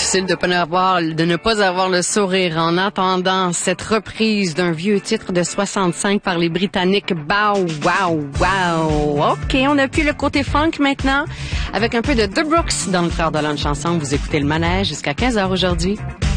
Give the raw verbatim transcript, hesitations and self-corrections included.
difficile de, pas avoir, de ne pas avoir le sourire en entendant cette reprise d'un vieux titre de soixante-cinq par les Britanniques. Bow, wow, wow. OK, on appuie le côté funk maintenant avec un peu de The Brooks dans notre heure de lunch ensemble. Vous écoutez le manège jusqu'à quinze heures aujourd'hui.